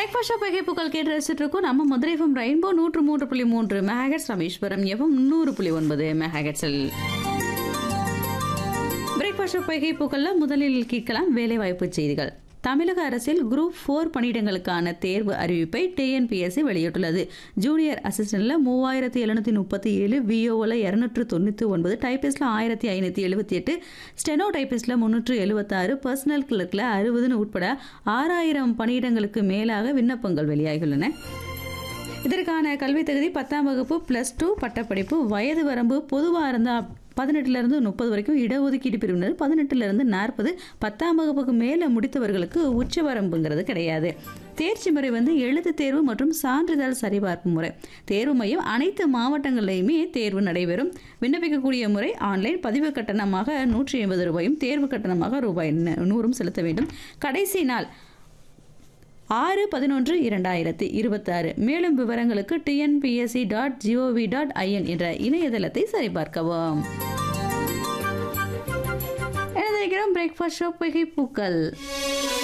Breakfast பகைப்புகள் கேட்டு ரசிச்சுட்டு இருக்கோம். நம்ம Madurai FM rainbow 103.3 megahertz, Rameswaram FM 100.9 மெகாஹெர்ட்ஸில் breakfast பகைப்புகள்ல முதலில் கேட்கலாம் வேலைவாய்ப்பு செய்திகள். தமிழக அரசில் குரூப் 4 பணியிடங்களுக்கான தேர்வு அறிவிப்பை டிஎன்பிஎஸ்சி வெளியிட்டுள்ளது. ஜூனியர் அசிஸ்டன்ட்ல 3737, விஓல 299, டைபிஸ்ட்ல 1578, ஸ்டெனோ டைபிஸ்ட்ல 376, பர்சனல் கிளர்க்ல 60 உட்பட 6000 பணியிடங்களுக்கு மேலாக விண்ணப்பங்கள் வெளியாகியுள்ளன. இதற்கான கல்வி தகுதி 10ஆம் வகுப்பு +2 பட்டப்படிப்பு. வயது வரம்பு பொதுவாக இருந்தால் 18 30 வரைக்கும், இடஒதுக்கீடு பிரிவினர் 18 40, 10ஆம் வகுப்புக்கு மேலே முடித்தவர்களுக்கு உச்சவரம்புங்கிறது கிடையாது. தேர்ச்சி முறை எழுத்து தேர்வு மற்றும் சான்றிதழ் சரிபார்ப்பு முறை. தேர்வு மையம் அனைத்து மாவட்டங்களிலுமே தேர்வு நடைபெறும். விண்ணப்பிக்கக்கூடிய முறை ஆன்லைன். பதிவு கட்டணமாக 180 ரூபாயும் தேர்வு கட்டணமாக ரூபாய் 100 செலுத்த வேண்டும். கடைசி நாள் 6/11/2026. மேலும் விவரங்களுக்கு tnpsc.gov.in என்ற இணையதளத்தை சரிபார்க்கவும். பிரேக்ஃபாஸ்ட் ஷோ பூக்கள்.